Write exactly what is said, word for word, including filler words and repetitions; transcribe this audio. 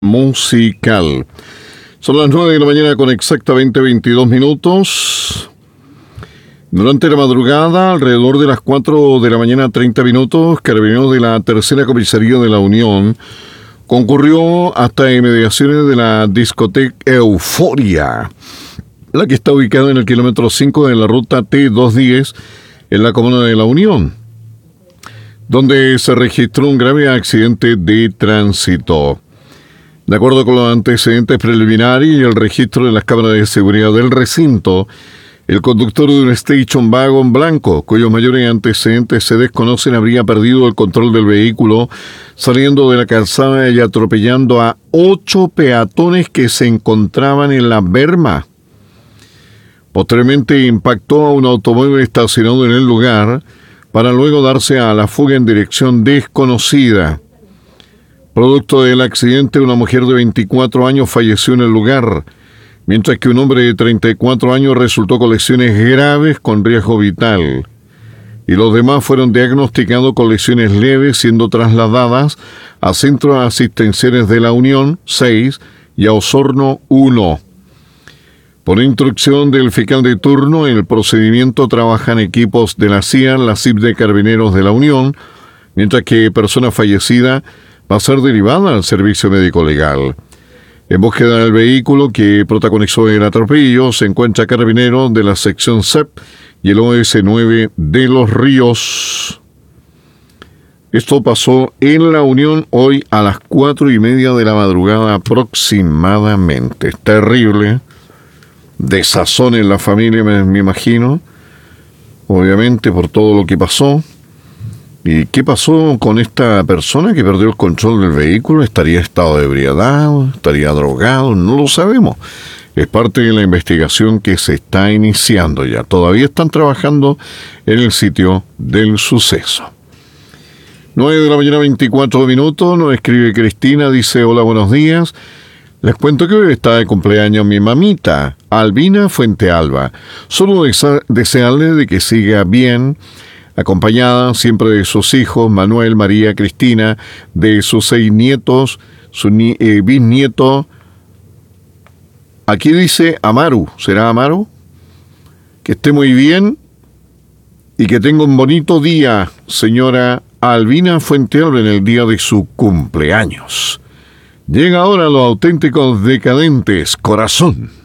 Musical. Son las nueve de la mañana con exactamente veintidós minutos. Durante la madrugada, alrededor de las cuatro de la mañana, treinta minutos, Carabineros de la Tercera Comisaría de la Unión concurrió hasta inmediaciones de la discoteca Euforia, la que está ubicada en el kilómetro cinco de la ruta T doscientos diez en la comuna de La Unión, donde se registró un grave accidente de tránsito. De acuerdo con los antecedentes preliminares y el registro de las cámaras de seguridad del recinto, el conductor de un station wagon blanco, cuyos mayores antecedentes se desconocen, habría perdido el control del vehículo, saliendo de la calzada y atropellando a ocho peatones que se encontraban en la berma. Posteriormente impactó a un automóvil estacionado en el lugar, para luego darse a la fuga en dirección desconocida. Producto del accidente, una mujer de veinticuatro años falleció en el lugar, mientras que un hombre de treinta y cuatro años resultó con lesiones graves con riesgo vital, y los demás fueron diagnosticados con lesiones leves, siendo trasladadas a centros asistenciales de La Unión seis y a Osorno uno. Por instrucción del fiscal de turno, en el procedimiento trabajan equipos de la C I A, la C I P de Carabineros de La Unión, mientras que persona fallecida va a ser derivada al servicio médico legal. En búsqueda del vehículo que protagonizó el atropello se encuentra Carabineros de la sección C E P y el O S nueve de Los Ríos. Esto pasó en La Unión hoy a las cuatro y media de la madrugada aproximadamente. Es terrible. Desazón en la familia, me, me imagino. Obviamente por todo lo que pasó. ¿Y qué pasó con esta persona que perdió el control del vehículo? ¿Estaría en estado de ebriedad? ¿Estaría drogado? No lo sabemos. Es parte de la investigación que se está iniciando ya. Todavía están trabajando en el sitio del suceso. nueve de la mañana, veinticuatro minutos. Nos escribe Cristina, dice: hola, buenos días. Les cuento que hoy está de cumpleaños mi mamita, Albina Fuentealba. Solo desa- desearle de que siga bien, acompañada siempre de sus hijos, Manuel, María, Cristina, de sus seis nietos, su ni- eh, bisnieto. Aquí dice Amaru, ¿será Amaru? Que esté muy bien y que tenga un bonito día, señora Albina Fuentealba, en el día de su cumpleaños. Llega ahora los auténticos decadentes, Corazón.